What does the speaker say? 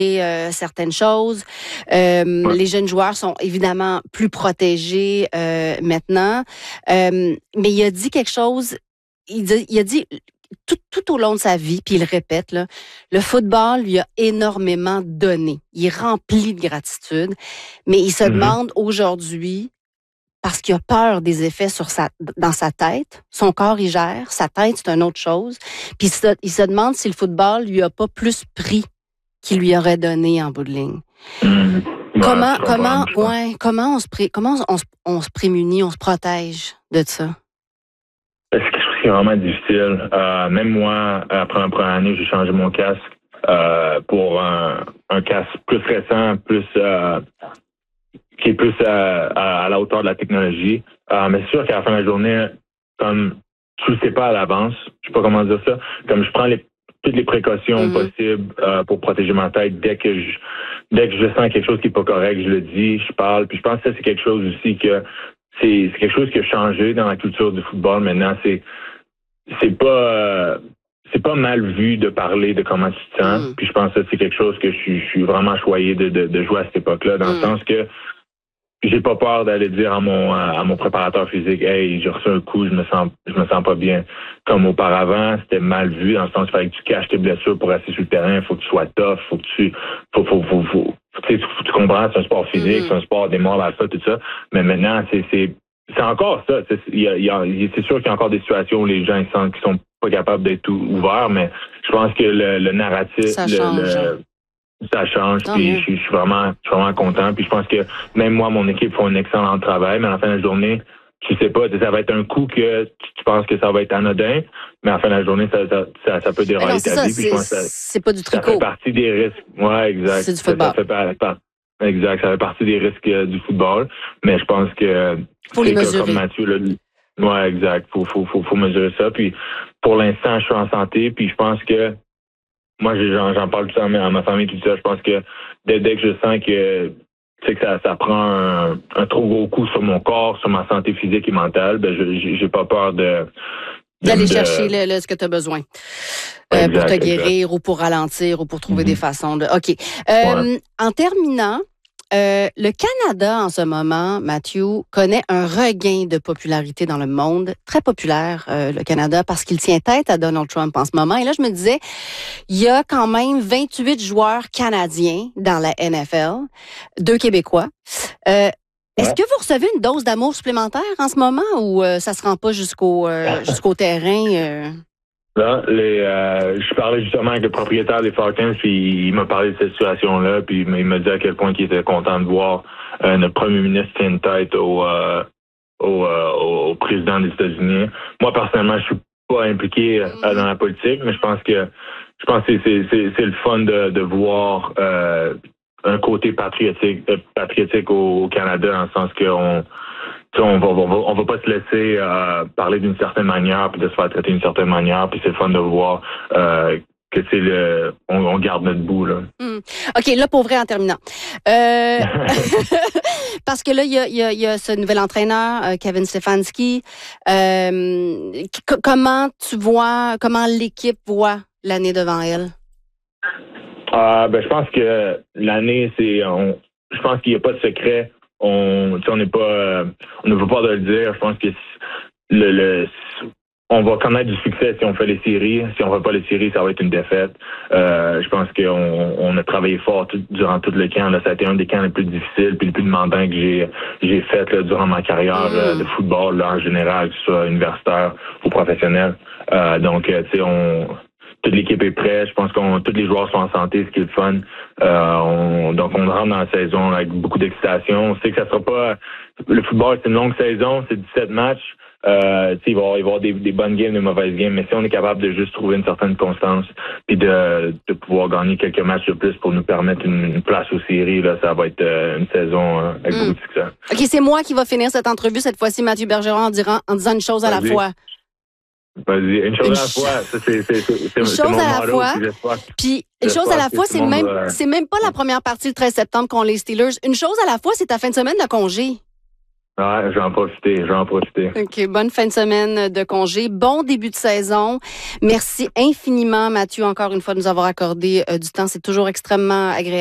certaines choses. Les jeunes joueurs sont évidemment plus protégés maintenant. Mais il a dit quelque chose, il a dit tout au long de sa vie, puis il le répète, là, le football lui a énormément donné. Il est rempli de gratitude, mais il se demande aujourd'hui, parce qu'il a peur des effets dans sa tête, son corps il gère, sa tête c'est une autre chose, puis il se demande si le football lui a pas plus pris qu'il lui aurait donné en bout de ligne. Comment on se prémunit, on se protège de ça? C'est quelque chose qui est vraiment difficile. Même moi, après la première année, j'ai changé mon casque pour un casque plus récent, qui est plus à la hauteur de la technologie. Mais c'est sûr qu'à la fin de la journée, comme tu le sais pas à l'avance, je sais pas comment dire ça, comme je prends toutes les précautions possibles pour protéger ma tête. Dès que je sens quelque chose qui est pas correct, je le dis, je parle. Puis je pense que ça, c'est quelque chose aussi que c'est quelque chose qui a changé dans la culture du football. Maintenant, c'est pas mal vu de parler de comment tu te sens. Puis je pense que c'est quelque chose que je suis vraiment choyé de jouer à cette époque-là, dans le sens que j'ai pas peur d'aller dire à mon préparateur physique, hey, j'ai reçu un coup, je me sens pas bien. Comme auparavant, c'était mal vu, dans le sens qu'il fallait que tu caches tes blessures pour rester sur le terrain, il faut que tu sois tough, tu comprends, c'est un sport physique, c'est un sport des morts à ça, tout ça. Mais maintenant, c'est encore ça. C'est sûr qu'il y a encore des situations où les gens ils sentent qu'ils sont pas capables d'être ouverts, mais je pense que le narratif, ça change, puis je suis vraiment content. Puis je pense que même moi, mon équipe font un excellent travail, mais à la fin de la journée, tu sais pas, ça va être un coup que tu penses que ça va être anodin, mais à la fin de la journée, ça peut dérailler ta vie. C'est pas du tricot. Ça fait partie des risques. Ouais, exact. C'est du football. Exact, ça fait partie des risques du football, mais je pense que faut les mesurer. Comme Mathieu, ouais, exact. Faut mesurer ça. Puis pour l'instant, je suis en santé, puis je pense que moi, j'en parle tout ça à ma famille, tout ça. Je pense que dès que je sens que ça prend un trop gros coup sur mon corps, sur ma santé physique et mentale, ben j'ai pas peur d'aller chercher ce que tu as besoin pour te guérir ou pour ralentir ou pour trouver des façons de... OK. En terminant, le Canada, en ce moment, Mathieu, connaît un regain de popularité dans le monde. Très populaire, le Canada, parce qu'il tient tête à Donald Trump en ce moment. Et là, je me disais, il y a quand même 28 joueurs canadiens dans la NFL, 2 Québécois. Est-ce que vous recevez une dose d'amour supplémentaire en ce moment ou ça se rend pas jusqu'au terrain? Là, je parlais justement avec le propriétaire des Falcons, puis il m'a parlé de cette situation-là, puis il m'a dit à quel point il était content de voir notre premier ministre tenir une tête au président des États-Unis. Moi, personnellement, je suis pas impliqué dans la politique, mais je pense que c'est le fun de voir un côté patriotique au Canada, dans le sens qu'on va pas se laisser parler d'une certaine manière puis de se faire traiter d'une certaine manière, puis c'est le fun de voir que on garde notre bout là. OK, là pour vrai en terminant. Parce que là il y a ce nouvel entraîneur Kevin Stefanski. Comment l'équipe voit l'année devant elle? Je pense que l'année je pense qu'il n'y a pas de secret. On n'est pas, on ne veut pas de le dire. Je pense que on va connaître du succès si on fait les séries. Si on fait pas les séries, ça va être une défaite. Je pense qu'on a travaillé fort durant tout le camp. Là, ça a été un des camps les plus difficiles puis les plus demandants que j'ai fait là, durant ma carrière de football là, en général, que ce soit universitaire ou professionnel. Donc, toute l'équipe est prête. Je pense que tous les joueurs sont en santé, ce qui est le fun. Donc, on rentre dans la saison avec beaucoup d'excitation. On sait que ça sera pas... Le football, c'est une longue saison, c'est 17 matchs. Il va y avoir des bonnes games, des mauvaises games, mais si on est capable de juste trouver une certaine constance et de pouvoir gagner quelques matchs de plus pour nous permettre une place aux séries, là, ça va être une saison avec beaucoup de succès. OK, c'est moi qui va finir cette entrevue cette fois-ci, Mathieu Bergeron, en disant une chose à la fois. Vas-y, une chose à la fois. Ça, c'est une chose à la fois. Puis une chose à la fois, c'est même pas la première partie le 13 septembre contre les Steelers. Une chose à la fois, c'est ta fin de semaine de congé. Ouais, je vais en profiter. OK, bonne fin de semaine de congé. Bon début de saison. Merci infiniment, Mathieu, encore une fois, de nous avoir accordé du temps. C'est toujours extrêmement agréable.